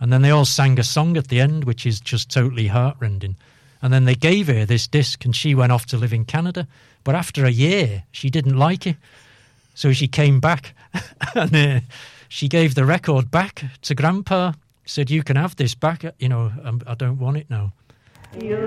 And then they all sang a song at the end, which is just totally heartrending. And then they gave her this disc, and she went off to live in Canada. But after a year, she didn't like it. So she came back, and she gave the record back to Grandpa, said, "You can have this back, I don't want it now."